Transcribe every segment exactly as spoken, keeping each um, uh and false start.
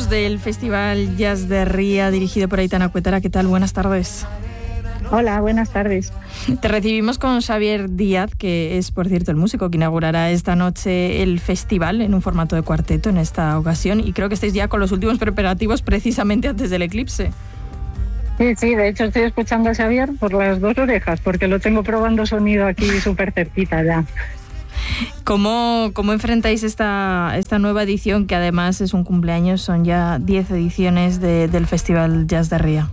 hablamos del Festival Jazz de Ría, dirigido por Aitana Cuetara. ¿Qué tal? Buenas tardes. Hola, buenas tardes. Te recibimos con Xavier Díaz, que es, por cierto, el músico que inaugurará esta noche el festival en un formato de cuarteto en esta ocasión, y creo que estáis ya con los últimos preparativos precisamente antes del eclipse. Sí, sí, de hecho estoy escuchando a Xavier por las dos orejas, porque lo tengo probando sonido aquí súper cerquita ya. ¿Cómo, cómo enfrentáis esta, esta nueva edición, que además es un cumpleaños? Son ya diez ediciones de, del Festival Jazz de Ría.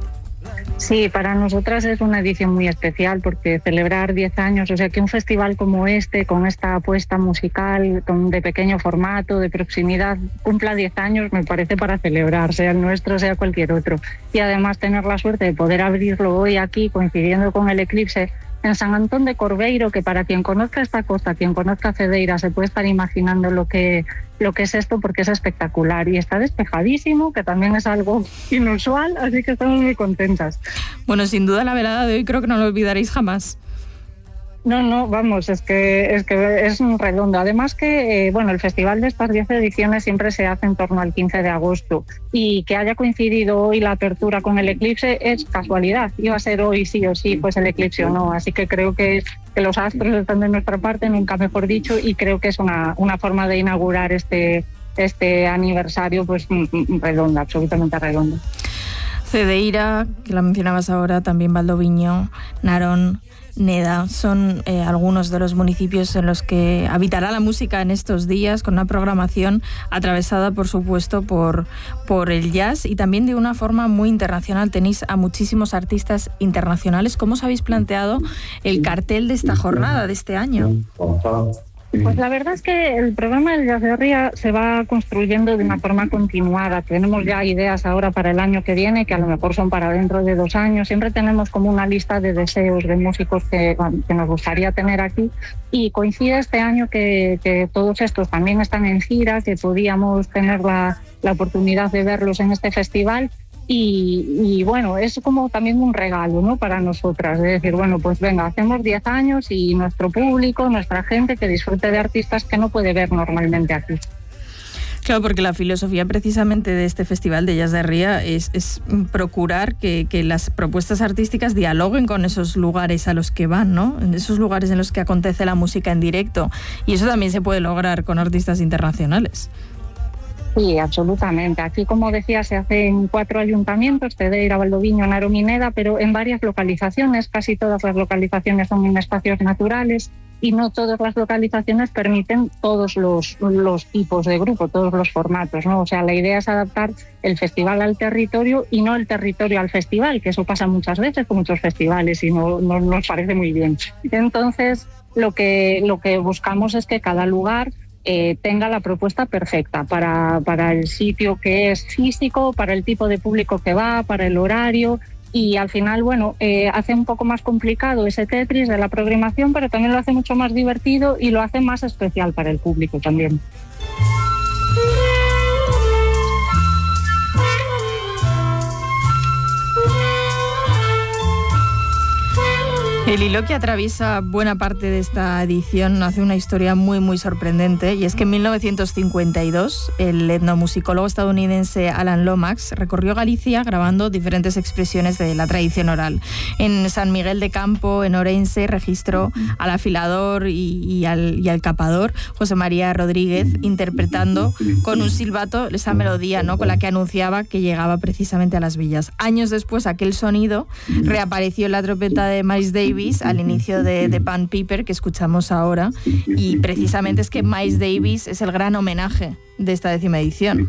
Sí, para nosotras es una edición muy especial, porque celebrar diez años, o sea, que un festival como este, con esta apuesta musical, con, de pequeño formato, de proximidad, cumpla diez años, me parece para celebrar, sea el nuestro, sea cualquier otro. Y además tener la suerte de poder abrirlo hoy aquí, coincidiendo con el eclipse, en San Antón de Corbeiro, que para quien conozca esta costa, quien conozca Cedeira, se puede estar imaginando lo que, lo que es esto, porque es espectacular y está despejadísimo, que también es algo inusual, así que estamos muy contentas. Bueno, sin duda la velada de hoy creo que no lo olvidaréis jamás. No, no, vamos, es que es que es un redondo. Además que, eh, bueno, el festival de estas diez ediciones siempre se hace en torno al quince de agosto, y que haya coincidido hoy la apertura con el eclipse es casualidad. Iba a ser hoy sí o sí, pues el eclipse o no. Así que creo que, que los astros están de nuestra parte, nunca mejor dicho, y creo que es una, una forma de inaugurar este, este aniversario pues redonda, absolutamente redonda. Cedeira, que la mencionabas ahora, también Valdoviño, Narón, Neda, son eh, algunos de los municipios en los que habitará la música en estos días, con una programación atravesada, por supuesto, por, por el jazz, y también de una forma muy internacional. Tenéis a muchísimos artistas internacionales. ¿Cómo os habéis planteado el cartel de esta jornada, de este año? Pues la verdad es que el programa del Jazz de Ría se va construyendo de una forma continuada. Tenemos ya ideas ahora para el año que viene, que a lo mejor son para dentro de dos años. Siempre tenemos como una lista de deseos de músicos que, que nos gustaría tener aquí, y coincide este año que, que todos estos también están en gira, que podíamos tener la, la oportunidad de verlos en este festival. Y, y bueno, es como también un regalo, ¿no?, para nosotras, de decir, bueno, pues venga, hacemos diez años y nuestro público, nuestra gente, que disfrute de artistas que no puede ver normalmente aquí. Claro, porque la filosofía precisamente de este Festival de Jazz de Ría es, es procurar que, que las propuestas artísticas dialoguen con esos lugares a los que van, ¿no?, en esos lugares en los que acontece la música en directo, y eso también se puede lograr con artistas internacionales. Sí, absolutamente. Aquí, como decía, se hace en cuatro ayuntamientos: Cedeira, Valdoviño, Narón y Neda, pero en varias localizaciones. Casi todas las localizaciones son en espacios naturales, y no todas las localizaciones permiten todos los, los tipos de grupo, todos los formatos, ¿no? O sea, la idea es adaptar el festival al territorio y no el territorio al festival, que eso pasa muchas veces con muchos festivales y no, no nos parece muy bien. Entonces, lo que, lo que buscamos es que cada lugar Eh, tenga la propuesta perfecta para, para el sitio que es físico, para el tipo de público que va, para el horario, y al final, bueno, eh, hace un poco más complicado ese Tetris de la programación, pero también lo hace mucho más divertido y lo hace más especial para el público también. El hilo que atraviesa buena parte de esta edición hace una historia muy muy sorprendente, y es que en mil novecientos cincuenta y dos el etnomusicólogo estadounidense Alan Lomax recorrió Galicia grabando diferentes expresiones de la tradición oral. En San Miguel de Campo, en Orense, registró al afilador y, y, al, y al capador José María Rodríguez interpretando con un silbato esa melodía, ¿no?, con la que anunciaba que llegaba precisamente a las villas. Años después, aquel sonido reapareció en la trompeta de Miles Davis al inicio de, de Pan Piper, que escuchamos ahora, y precisamente es que Miles Davis es el gran homenaje de esta décima edición.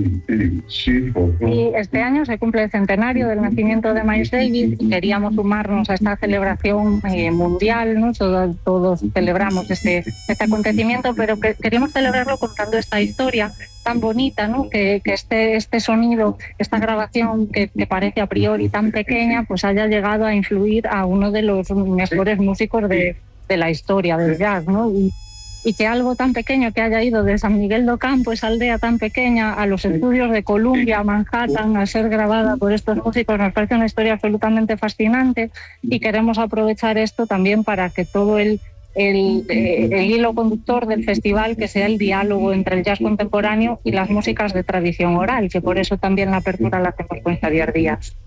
Y este año se cumple el centenario del nacimiento de Miles Davis, y queríamos sumarnos a esta celebración eh, mundial, ¿no? Todos, todos celebramos este, este acontecimiento, pero que queríamos celebrarlo contando esta historia tan bonita, ¿no?, que, que este, este sonido, esta grabación que, que parece a priori tan pequeña, pues haya llegado a influir a uno de los mejores músicos de, de la historia del jazz, ¿no? Y, y que algo tan pequeño que haya ido de San Miguel do Campo, esa aldea tan pequeña, a los estudios de Columbia, Manhattan, a ser grabada por estos músicos, nos parece una historia absolutamente fascinante, y queremos aprovechar esto también para que todo el el, eh, el hilo conductor del festival, que sea el diálogo entre el jazz contemporáneo y las músicas de tradición oral, que por eso también la apertura la hacemos con Xavier Díaz.